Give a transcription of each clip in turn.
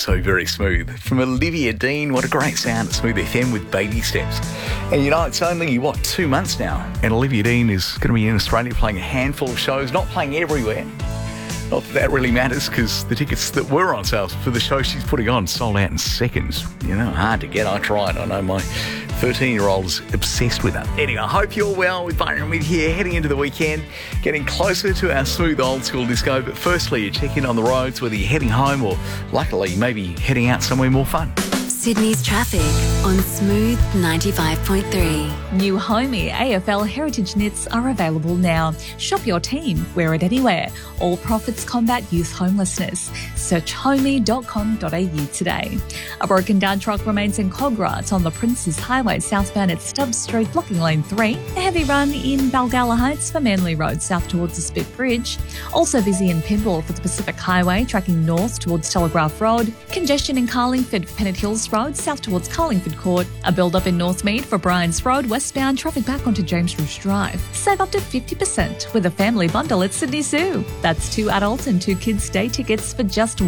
so very smooth. From Olivia Dean, what a great sound at Smooth FM with Baby Steps. And you know, it's only, 2 months now, and Olivia Dean is going to be in Australia playing a handful of shows, not playing everywhere. Not that really matters, because the tickets that were on sale for the show she's putting on sold out in seconds. You know, hard to get. I tried. I know my 13-year-old is obsessed with it. Anyway, I hope you're well. With Byron with here, heading into the weekend, getting closer to our smooth old school disco. But firstly, you check in on the roads, whether you're heading home or, luckily, maybe heading out somewhere more fun. Sydney's traffic on Smooth 95.3. New Homey AFL Heritage Knits are available now. Shop your team, wear it anywhere. All profits combat youth homelessness. Search homey.com.au today. A broken down truck remains in Cogra. It's on the Princes Highway southbound at Stubbs Street, blocking lane 3. A heavy run in Balgala Heights for Manly Road south towards the Spit Bridge. Also busy in Pymble for the Pacific Highway, tracking north towards Telegraph Road. Congestion in Carlingford for Pennant Hills Road, south towards Carlingford Court. A build-up in Northmead for Bryans Road, westbound traffic back onto James Roos Drive. Save up to 50% with a family bundle at Sydney Zoo. That's 2 adult and 2 kids day tickets for just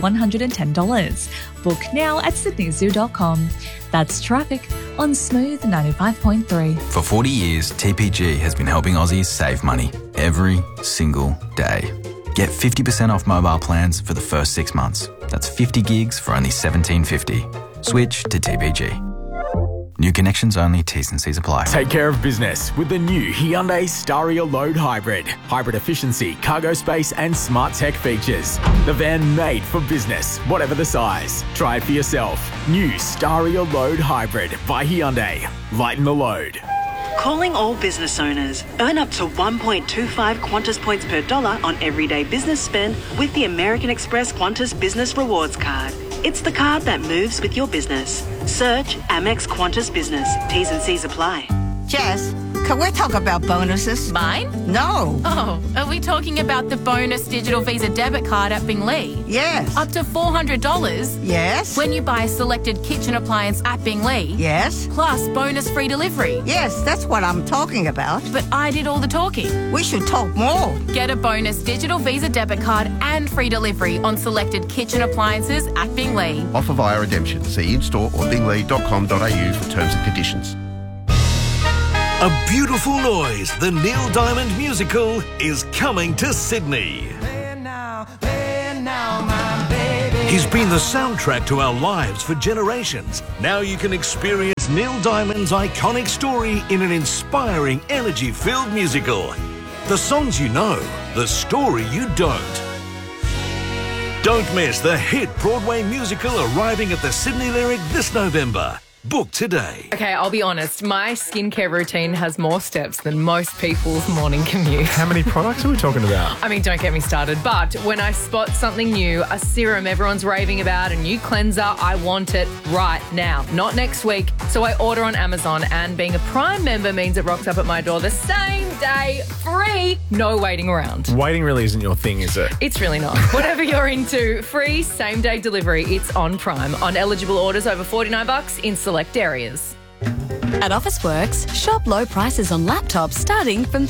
$110. Book now at sydneysoo.com. That's traffic on Smooth 95.3. For 40 years, TPG has been helping Aussies save money every single day. Get 50% off mobile plans for the first 6 months. That's 50 gigs for only $17.50. Switch to TPG. New connections only, T's and C's apply. Take care of business with the new Hyundai Staria Load Hybrid. Hybrid efficiency, cargo space and smart tech features. The van made for business, whatever the size. Try it for yourself. New Staria Load Hybrid by Hyundai. Lighten the load. Calling all business owners. Earn up to 1.25 Qantas points per dollar on everyday business spend with the American Express Qantas Business Rewards Card. It's the card that moves with your business. Search Amex Qantas Business. T's and C's apply. Jess, can we talk about bonuses? Mine? No. Oh, are we talking about the bonus digital Visa debit card at Binglee? Yes. Up to $400? Yes. When you buy a selected kitchen appliance at Binglee? Yes. Plus bonus free delivery? Yes, that's what I'm talking about. But I did all the talking. We should talk more. Get a bonus digital Visa debit card and free delivery on selected kitchen appliances at Binglee. Offer via redemption. See in-store or binglee.com.au for terms and conditions. A beautiful noise, the Neil Diamond musical, is coming to Sydney. He's been the soundtrack to our lives for generations. Now you can experience Neil Diamond's iconic story in an inspiring, energy-filled musical. The songs you know, the story you don't. Don't miss the hit Broadway musical arriving at the Sydney Lyric this November. Book today. Okay, I'll be honest. My skincare routine has more steps than most people's morning commute. How many products are we talking about? I mean, don't get me started. But when I spot something new, a serum everyone's raving about, a new cleanser, I want it right now, not next week. So I order on Amazon, and being a Prime member means it rocks up at my door the same day, free, no waiting around. Waiting really isn't your thing, is it? It's really not. Whatever you're into, free same-day delivery. It's on Prime. On eligible orders over $49 in select areas. At Officeworks, shop low prices on laptops starting from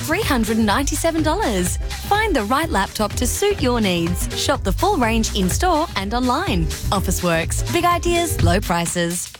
$397. Find the right laptop to suit your needs. Shop the full range in-store and online. Officeworks. Big ideas, low prices.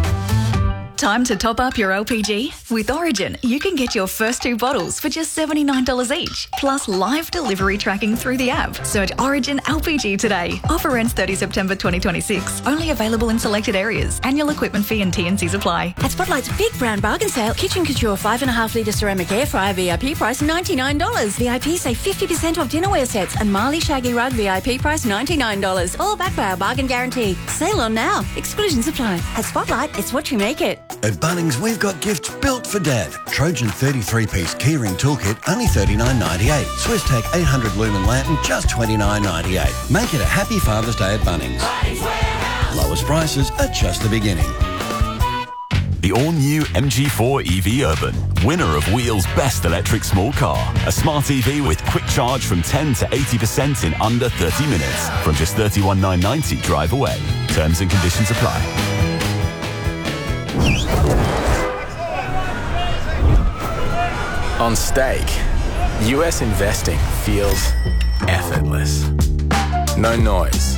Time to top up your LPG? With Origin, you can get your first 2 bottles for just $79 each, plus live delivery tracking through the app. Search Origin LPG today. Offer ends 30 September 2026. Only available in selected areas. Annual equipment fee and T&Cs apply. At Spotlight's big brown bargain sale, Kitchen Couture 5.5 litre ceramic air fryer VIP price $99. VIP save 50% off dinnerware sets, and Marley Shaggy Rug VIP price $99. All backed by our bargain guarantee. Sale on now. Exclusions apply. At Spotlight, it's what you make it. At Bunnings, we've got gifts built for Dad. Trojan 33-piece keyring toolkit, only $39.98. Swisstech 800 lumen lantern, just $29.98. Make it a happy Father's Day at Bunnings. Lowest prices are just the beginning. The all-new MG4 EV Urban, winner of Wheel's Best Electric Small Car. A smart EV with quick charge from 10 to 80% in under 30 minutes. From just $31,990 drive away. Terms and conditions apply. On stake, US investing feels effortless. No noise,